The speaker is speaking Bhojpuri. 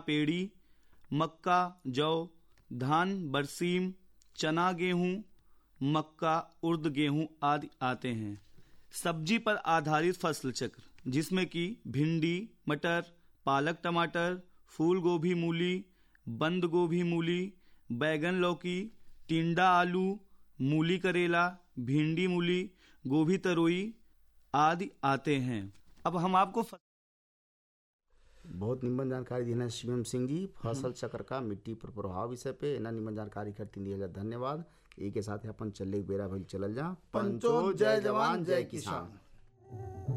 पेड़ी, मक्का, जौ, धान, बरसीम, चना, गेहूं, मक्का, उर्द गेहूं आदि आते हैं। सब्जी पर आधारित फसल चक्र, जिसमें कि भिंडी, मटर, पालक, टमाटर, फूल गोभी, मूली, बंद गोभी, मूली, बैगन, लौकी, टिंडा, आलू, मूली, करेला, भिंडी, मूली, गोभी, तरोई आदि आते हैं। अब हम आपको बहुत निम्न जानकारी दी शिवम सिंह जी फसल चक्र का मिट्टी पर प्रभाव विषय पे इतना निम्न जानकारी करती दिया। धन्यवाद। एक के साथ अपन चले बेरा भइल चलल जा। पंचो जय जवान जय किसान।